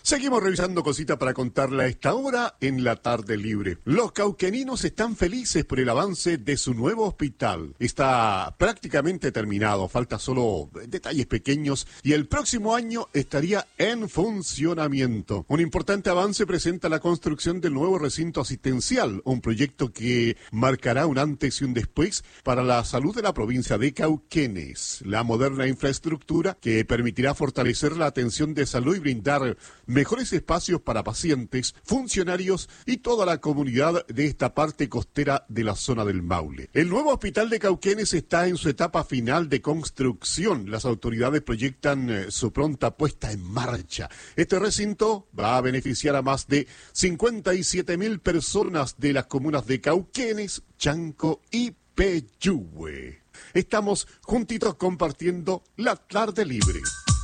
Seguimos revisando cositas para contarle a esta hora en la tarde libre. Los cauqueninos están felices por el avance de su nuevo hospital. Está prácticamente terminado, falta solo detalles pequeños y el próximo año estaría en funcionamiento. Un importante avance presenta la construcción del nuevo recinto asistencial, un proyecto que marcará un antes y un después para la salud de la provincia de Cauquenes. La moderna infraestructura que permitirá fortalecer la atención de salud y brindar mejores espacios para pacientes, funcionarios y toda la comunidad de esta parte costera de la zona del Maule. El nuevo hospital de Cauquenes está en su etapa final de construcción. Las autoridades proyectan su pronta puesta en marcha. Este recinto va a beneficiar a más de 57.000 personas de las comunas de Cauquenes, Chanco y Peyúgue. Estamos juntitos compartiendo la tarde libre.